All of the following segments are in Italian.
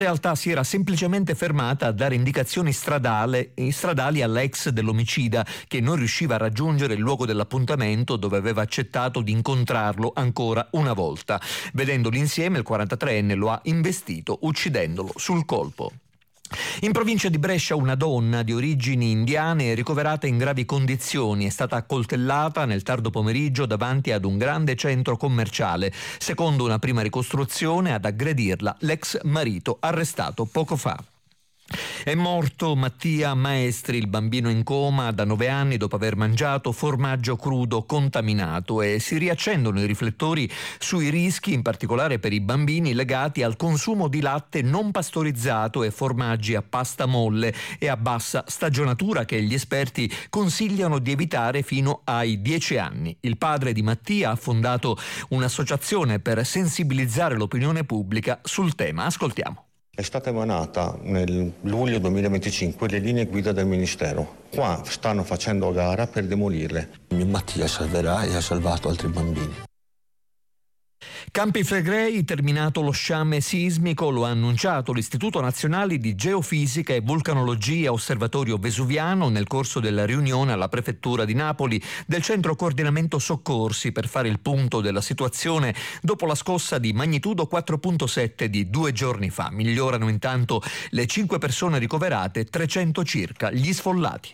In realtà si era semplicemente fermata a dare indicazioni stradali all'ex dell'omicida, che non riusciva a raggiungere il luogo dell'appuntamento dove aveva accettato di incontrarlo ancora una volta. Vedendoli insieme, il 43enne lo ha investito uccidendolo sul colpo. In provincia di Brescia una donna di origini indiane è ricoverata in gravi condizioni, è stata accoltellata nel tardo pomeriggio davanti ad un grande centro commerciale. Secondo una prima ricostruzione, ad aggredirla l'ex marito, arrestato poco fa. È morto Mattia Maestri, il bambino in coma da 9 anni dopo aver mangiato formaggio crudo contaminato, e si riaccendono i riflettori sui rischi, in particolare per i bambini, legati al consumo di latte non pastorizzato e formaggi a pasta molle e a bassa stagionatura, che gli esperti consigliano di evitare fino ai 10 anni. Il padre di Mattia ha fondato un'associazione per sensibilizzare l'opinione pubblica sul tema. Ascoltiamo. È stata emanata nel luglio 2025 le linee guida del Ministero. Qua stanno facendo gara per demolirle. Mio Mattia salverà e ha salvato altri bambini. Campi Flegrei, terminato lo sciame sismico, lo ha annunciato l'Istituto Nazionale di Geofisica e Vulcanologia Osservatorio Vesuviano nel corso della riunione alla Prefettura di Napoli del Centro Coordinamento Soccorsi, per fare il punto della situazione dopo la scossa di magnitudo 4.7 di 2 giorni fa. Migliorano intanto le 5 persone ricoverate, 300 circa gli sfollati.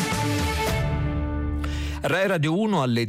Rai Radio 1 alle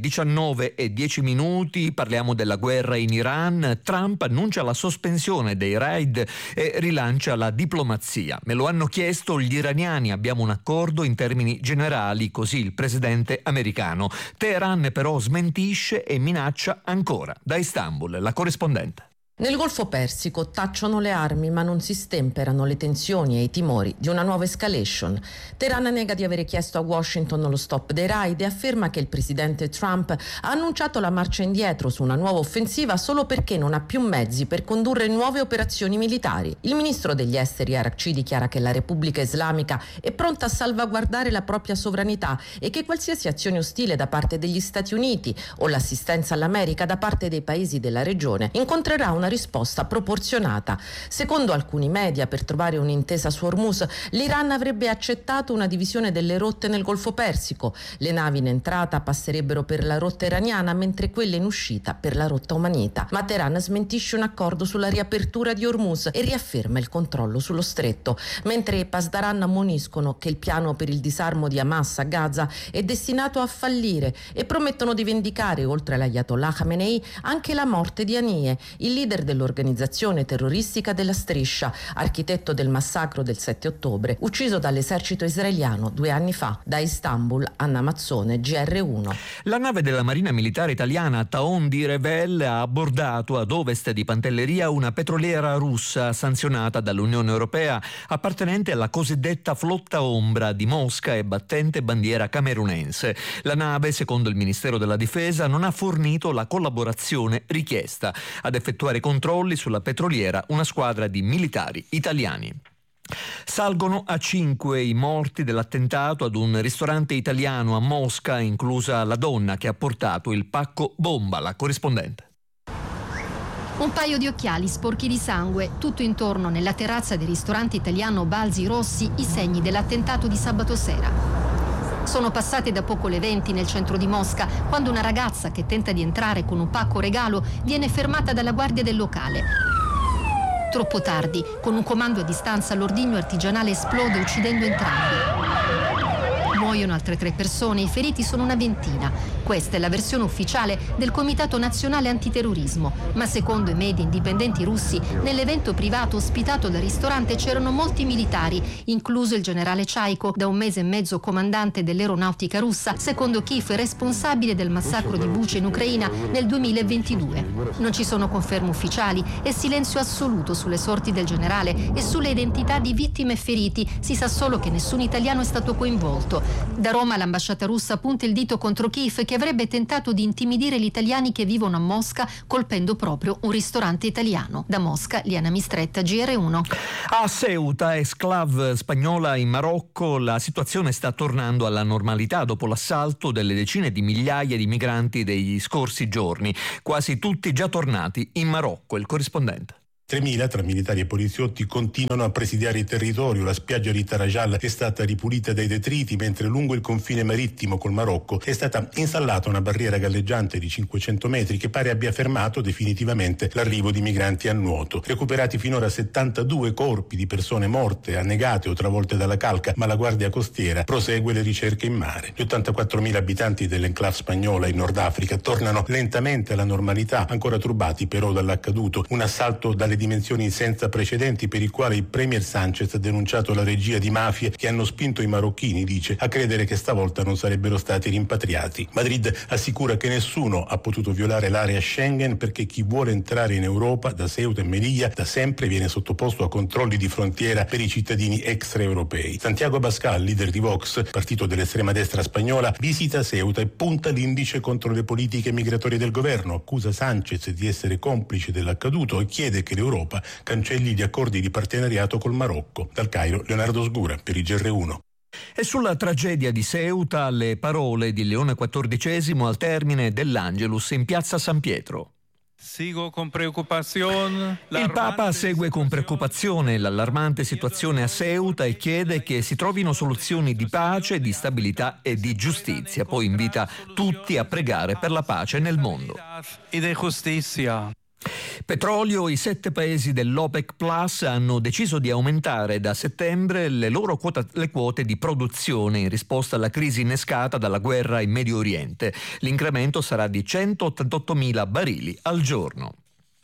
19:10, parliamo della guerra in Iran. Trump annuncia la sospensione dei raid e rilancia la diplomazia. Me lo hanno chiesto gli iraniani, abbiamo un accordo in termini generali, così il presidente americano. Teheran però smentisce e minaccia ancora. Da Istanbul, la corrispondente. Nel Golfo Persico tacciono le armi, ma non si stemperano le tensioni e i timori di una nuova escalation. Teheran nega di avere chiesto a Washington lo stop dei raid e afferma che il presidente Trump ha annunciato la marcia indietro su una nuova offensiva solo perché non ha più mezzi per condurre nuove operazioni militari. Il ministro degli esteri Arakci dichiara che la Repubblica Islamica è pronta a salvaguardare la propria sovranità e che qualsiasi azione ostile da parte degli Stati Uniti o l'assistenza all'America da parte dei paesi della regione incontrerà una risposta proporzionata. Secondo alcuni media, per trovare un'intesa su Hormuz, l'Iran avrebbe accettato una divisione delle rotte nel Golfo Persico. Le navi in entrata passerebbero per la rotta iraniana, mentre quelle in uscita per la rotta omanita. Ma Teheran smentisce un accordo sulla riapertura di Hormuz e riafferma il controllo sullo stretto, mentre i Pasdaran ammoniscono che il piano per il disarmo di Hamas a Gaza è destinato a fallire e promettono di vendicare, oltre all'Ayatollah Khamenei, anche la morte di Haniyeh, il leader dell'organizzazione terroristica della Striscia, architetto del massacro del 7 ottobre, ucciso dall'esercito israeliano 2 anni fa. Da Istanbul, Anna Mazzone, GR1. La nave della Marina Militare Italiana Taon di Revel ha abbordato ad ovest di Pantelleria una petroliera russa sanzionata dall'Unione Europea, appartenente alla cosiddetta flotta ombra di Mosca e battente bandiera camerunense. La nave, secondo il Ministero della Difesa, non ha fornito la collaborazione richiesta. Ad effettuare controlli sulla petroliera una squadra di militari italiani. Salgono a 5 i morti dell'attentato ad un ristorante italiano a Mosca, inclusa la donna che ha portato il pacco bomba. La corrispondente. Un paio di occhiali sporchi di sangue, tutto intorno nella terrazza del ristorante italiano Balzi Rossi i segni dell'attentato di sabato sera. Sono passate da poco le 20 nel centro di Mosca, quando una ragazza che tenta di entrare con un pacco regalo viene fermata dalla guardia del locale. Troppo tardi, con un comando a distanza, l'ordigno artigianale esplode uccidendo entrambi. Muoiono altre 3 persone, i feriti sono una ventina. Questa è la versione ufficiale del Comitato Nazionale Antiterrorismo, ma secondo i media indipendenti russi, nell'evento privato ospitato dal ristorante c'erano molti militari, incluso il generale Chaiko, da 1 mese e mezzo comandante dell'aeronautica russa, secondo Kiev responsabile del massacro di Bucha in Ucraina nel 2022. Non ci sono conferme ufficiali e silenzio assoluto sulle sorti del generale e sulle identità di vittime e feriti. Si sa solo che nessun italiano è stato coinvolto. Da Roma l'ambasciata russa punta il dito contro Kiev, che avrebbe tentato di intimidire gli italiani che vivono a Mosca colpendo proprio un ristorante italiano. Da Mosca, Liana Mistretta, GR1. A Ceuta, esclave spagnola in Marocco, la situazione sta tornando alla normalità dopo l'assalto delle decine di migliaia di migranti degli scorsi giorni, quasi tutti già tornati in Marocco. Il corrispondente. 3.000 tra militari e poliziotti continuano a presidiare il territorio. La spiaggia di Tarajal è stata ripulita dai detriti, mentre lungo il confine marittimo col Marocco è stata installata una barriera galleggiante di 500 metri che pare abbia fermato definitivamente l'arrivo di migranti a nuoto. Recuperati finora 72 corpi di persone morte, annegate o travolte dalla calca, ma la Guardia Costiera prosegue le ricerche in mare. Gli 84.000 abitanti dell'enclave spagnola in Nord Africa tornano lentamente alla normalità, ancora turbati però dall'accaduto. Un assalto dalle dimensioni senza precedenti per il quale il premier Sánchez ha denunciato la regia di mafie che hanno spinto i marocchini, dice, a credere che stavolta non sarebbero stati rimpatriati. Madrid assicura che nessuno ha potuto violare l'area Schengen perché chi vuole entrare in Europa da Ceuta e Melilla da sempre viene sottoposto a controlli di frontiera per i cittadini extraeuropei. Santiago Abascal, leader di Vox, partito dell'estrema destra spagnola, visita Ceuta e punta l'indice contro le politiche migratorie del governo, accusa Sánchez di essere complice dell'accaduto e chiede che l'Europa cancelli gli accordi di partenariato col Marocco. Dal Cairo, Leonardo Sgura per il GR1. E sulla tragedia di Ceuta le parole di Leone XIV al termine dell'Angelus in piazza San Pietro. Il Papa segue con preoccupazione l'allarmante situazione a Ceuta e chiede che si trovino soluzioni di pace, di stabilità e di giustizia. Poi invita tutti a pregare per la pace nel mondo. Petrolio: i 7 paesi dell'OPEC Plus hanno deciso di aumentare da settembre le quote di produzione in risposta alla crisi innescata dalla guerra in Medio Oriente. L'incremento sarà di 188.000 barili al giorno.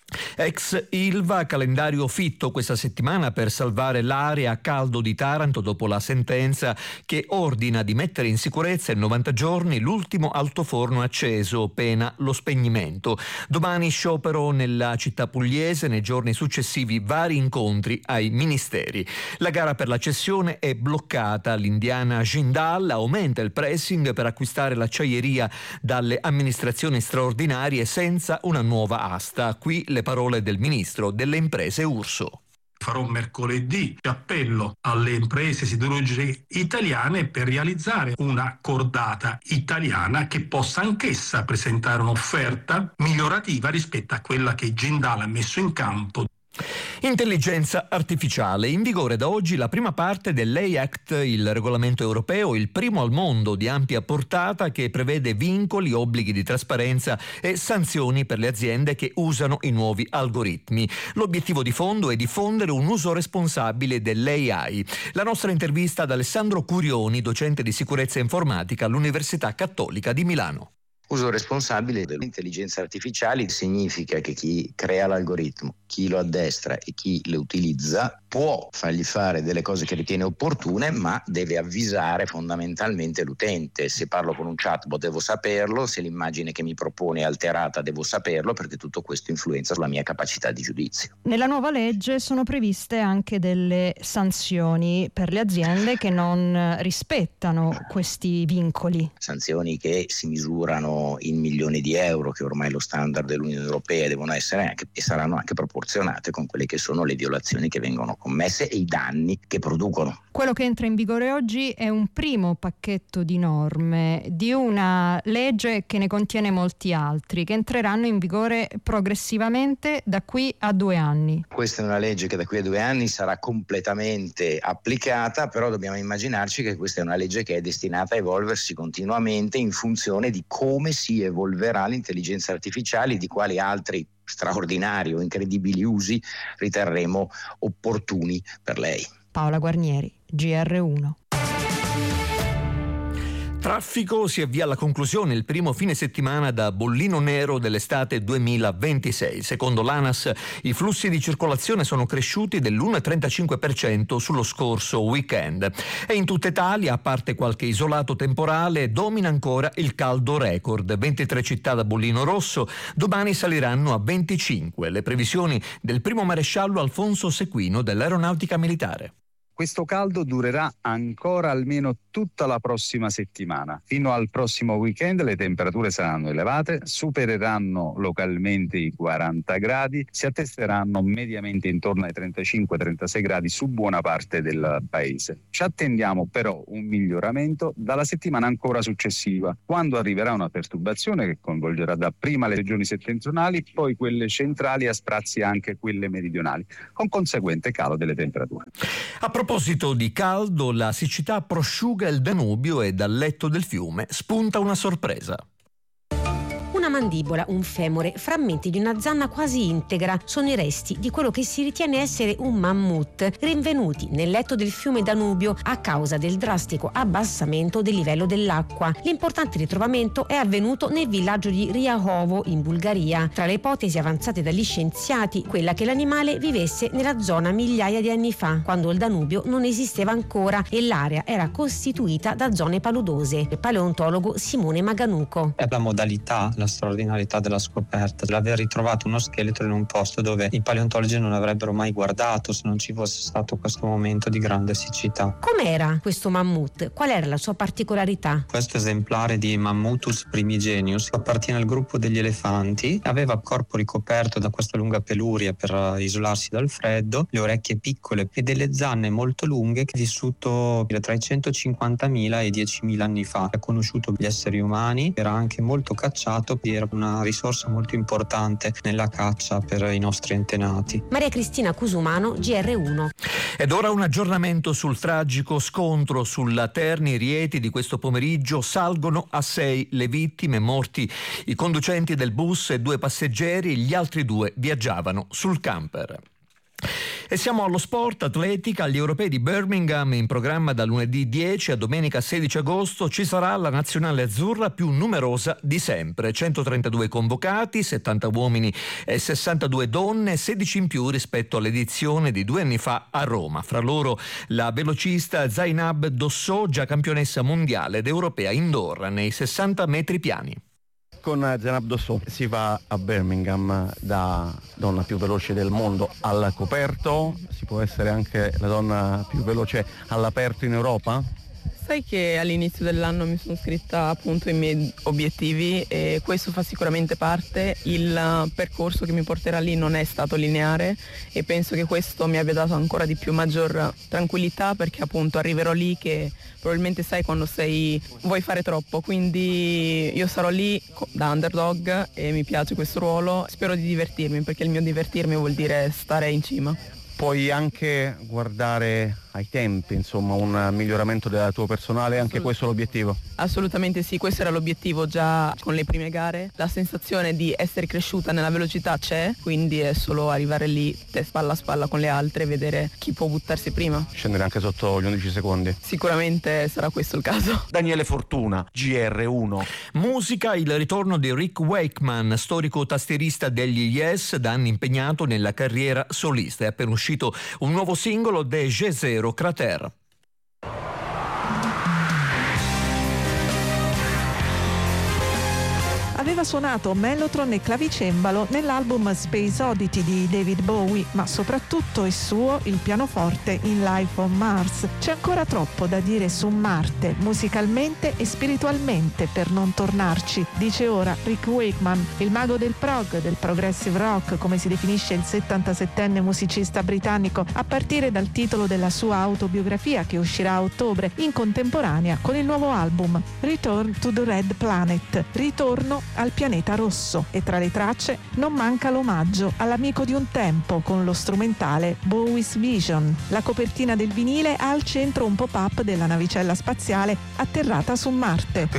Ex Ilva, calendario fitto questa settimana per salvare l'area a caldo di Taranto dopo la sentenza che ordina di mettere in sicurezza in 90 giorni l'ultimo altoforno acceso, pena lo spegnimento. Domani sciopero nella città pugliese, nei giorni successivi vari incontri ai ministeri. La gara per la cessione è bloccata, l'indiana Jindal aumenta il pressing per acquistare l'acciaieria dalle amministrazioni straordinarie senza una nuova asta. Qui le parole del ministro delle imprese Urso. Farò mercoledì appello alle imprese siderurgiche italiane per realizzare una cordata italiana che possa anch'essa presentare un'offerta migliorativa rispetto a quella che Jindal ha messo in campo. Intelligenza artificiale. In vigore da oggi la prima parte dell'AI Act, il regolamento europeo, il primo al mondo di ampia portata che prevede vincoli, obblighi di trasparenza e sanzioni per le aziende che usano i nuovi algoritmi. L'obiettivo di fondo è diffondere un uso responsabile dell'AI. La nostra intervista ad Alessandro Curioni, docente di sicurezza informatica all'Università Cattolica di Milano. Uso responsabile delle intelligenze artificiali significa che chi crea l'algoritmo, chi lo addestra e chi lo utilizza può fargli fare delle cose che ritiene opportune, ma deve avvisare fondamentalmente l'utente. Se parlo con un chatbot devo saperlo, se l'immagine che mi propone è alterata devo saperlo, perché tutto questo influenza sulla mia capacità di giudizio. Nella nuova legge sono previste anche delle sanzioni per le aziende che non rispettano questi vincoli. Sanzioni che si misurano in milioni di euro, che ormai è lo standard dell'Unione Europea, devono essere anche e saranno anche proporzionate con quelle che sono le violazioni che vengono commesse e i danni che producono. Quello che entra in vigore oggi è un primo pacchetto di norme di una legge che ne contiene molti altri, che entreranno in vigore progressivamente da qui a 2 anni. Questa è una legge che da qui a 2 anni sarà completamente applicata, però dobbiamo immaginarci che questa è una legge che è destinata a evolversi continuamente in funzione di come si evolverà l'intelligenza artificiale e di quali altri straordinari o incredibili usi riterremo opportuni per lei. Paola Guarnieri, GR1. Traffico: si avvia alla conclusione il primo fine settimana da bollino nero dell'estate 2026. Secondo l'ANAS i flussi di circolazione sono cresciuti dell'1,35% sullo scorso weekend. E in tutta Italia, a parte qualche isolato temporale, domina ancora il caldo record. 23 città da bollino rosso, domani saliranno a 25. Le previsioni del primo maresciallo Alfonso Sequino dell'Aeronautica Militare. Questo caldo durerà ancora almeno tutta la prossima settimana. Fino al prossimo weekend le temperature saranno elevate, supereranno localmente i 40 gradi, si attesteranno mediamente intorno ai 35-36 gradi su buona parte del paese. Ci attendiamo però un miglioramento dalla settimana ancora successiva, quando arriverà una perturbazione che coinvolgerà dapprima le regioni settentrionali, poi quelle centrali e a sprazzi anche quelle meridionali, con conseguente calo delle temperature. A proposito di caldo, la siccità prosciuga il Danubio e dal letto del fiume spunta una sorpresa. Una mandibola, un femore, frammenti di una zanna quasi integra sono i resti di quello che si ritiene essere un mammut rinvenuti nel letto del fiume Danubio a causa del drastico abbassamento del livello dell'acqua. L'importante ritrovamento è avvenuto nel villaggio di Riahovo in Bulgaria. Tra le ipotesi avanzate dagli scienziati, quella che l'animale vivesse nella zona migliaia di anni fa, quando il Danubio non esisteva ancora e l'area era costituita da zone paludose. Il paleontologo Simone Maganuco. È la modalità, la straordinarietà della scoperta, l'aver ritrovato uno scheletro in un posto dove i paleontologi non avrebbero mai guardato se non ci fosse stato questo momento di grande siccità. Com'era questo mammut? Qual era la sua particolarità? Questo esemplare di Mammutus primigenius appartiene al gruppo degli elefanti, aveva il corpo ricoperto da questa lunga peluria per isolarsi dal freddo, le orecchie piccole e delle zanne molto lunghe, che è vissuto tra i 150.000 e i 10.000 anni fa. Ha conosciuto gli esseri umani, era anche molto cacciato, era una risorsa molto importante nella caccia per i nostri antenati. Maria Cristina Cusumano, GR1. Ed ora un aggiornamento sul tragico scontro sulla Terni-Rieti di questo pomeriggio. Salgono a 6 le vittime, morti i conducenti del bus e 2 passeggeri, gli altri 2 viaggiavano sul camper. E siamo allo sport, atletica, agli europei di Birmingham, in programma da lunedì 10 a domenica 16 agosto ci sarà la nazionale azzurra più numerosa di sempre, 132 convocati, 70 uomini e 62 donne, 16 in più rispetto all'edizione di 2 anni fa a Roma. Fra loro la velocista Zainab Dossou, già campionessa mondiale ed europea indoor nei 60 metri piani. Con Zainab Dossou si va a Birmingham da donna più veloce del mondo al coperto, si può essere anche la donna più veloce all'aperto in Europa? Sai che all'inizio dell'anno mi sono scritta appunto i miei obiettivi e questo fa sicuramente parte. Il percorso che mi porterà lì non è stato lineare e penso che questo mi abbia dato ancora di più maggior tranquillità, perché appunto arriverò lì che probabilmente sai quando vuoi fare troppo, quindi io sarò lì da underdog e mi piace questo ruolo, spero di divertirmi, perché il mio divertirmi vuol dire stare in cima. Puoi anche guardare ai tempi, insomma, un miglioramento del tuo personale, anche questo è l'obiettivo? Assolutamente sì, questo era l'obiettivo già con le prime gare. La sensazione di essere cresciuta nella velocità c'è, quindi è solo arrivare lì spalla a spalla con le altre e vedere chi può buttarsi prima. Scendere anche sotto gli 11 secondi. Sicuramente sarà questo il caso. Daniele Fortuna, GR1. Musica, il ritorno di Rick Wakeman, storico tastierista degli Yes, da anni impegnato nella carriera solista. È appena uscito un nuovo singolo, De G0 Crater. Aveva suonato mellotron e clavicembalo nell'album Space Oddity di David Bowie, ma soprattutto è suo il pianoforte in Life on Mars. C'è ancora troppo da dire su Marte, musicalmente e spiritualmente, per non tornarci, dice ora Rick Wakeman, il mago del prog, del progressive rock, come si definisce il 77enne musicista britannico, a partire dal titolo della sua autobiografia che uscirà a ottobre, in contemporanea con il nuovo album Return to the Red Planet, ritorno al pianeta rosso, e tra le tracce non manca l'omaggio all'amico di un tempo con lo strumentale Bowie's Vision. La copertina del vinile ha al centro un pop-up della navicella spaziale atterrata su Marte.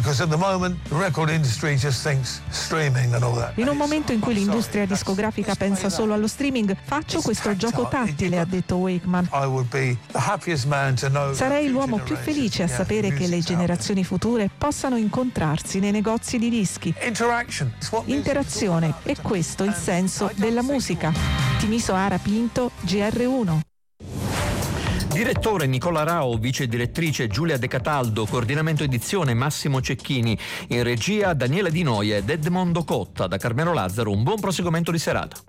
In un momento in cui l'industria discografica pensa solo allo streaming, faccio questo gioco tattile, ha detto Wakeman. Sarei l'uomo più felice a sapere che le generazioni future possano incontrarsi nei negozi di dischi. Interazione, è questo il senso della musica. Timiso Ara Pinto, GR1. Direttore Nicola Rao, vice direttrice Giulia De Cataldo, coordinamento edizione Massimo Cecchini, in regia Daniele Di Noia ed Edmondo Cotta. Da Carmelo Lazzaro un buon proseguimento di serata.